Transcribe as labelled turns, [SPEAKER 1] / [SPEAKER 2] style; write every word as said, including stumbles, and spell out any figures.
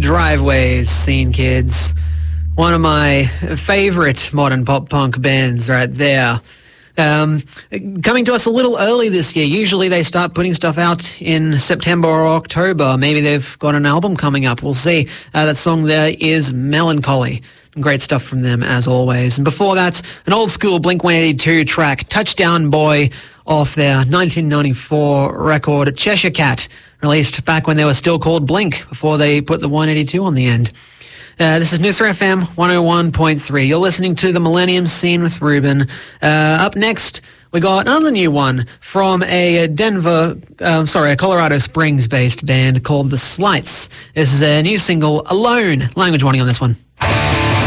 [SPEAKER 1] Driveways scene, kids. One of my favourite modern pop-punk bands right there. Um, coming to us a little early this year. Usually they start putting stuff out in September or October. Maybe they've got an album coming up. We'll see. Uh, that song there is Melancholy. Great stuff from them, as always. And before that, an old-school Blink one eighty-two track, Touchdown Boy, off their nineteen ninety-four record Cheshire Cat, released back when they were still called Blink, before they put the one eighty-two on the end. Uh, this is Noosa F M one oh one point three. You're listening to The Millennium Scene with Ruben. Uh, up next, we got another new one from a Denver, uh, sorry, a Colorado Springs-based band called The Slights. This is a new single, Alone. Language warning on this one.